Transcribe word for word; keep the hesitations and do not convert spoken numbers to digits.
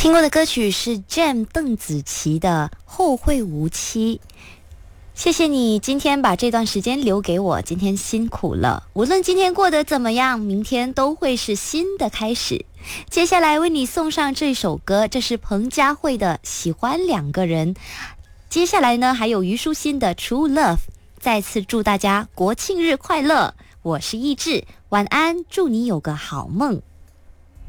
听过的歌曲是 Jam 邓紫棋的《后会无期》。谢谢你今天把这段时间留给我，今天辛苦了。无论今天过得怎么样，明天都会是新的开始。接下来为你送上这首歌，这是彭佳慧的《喜欢两个人》。接下来呢，还有虞书欣的《True Love》。再次祝大家国庆日快乐！我是易志，晚安，祝你有个好梦。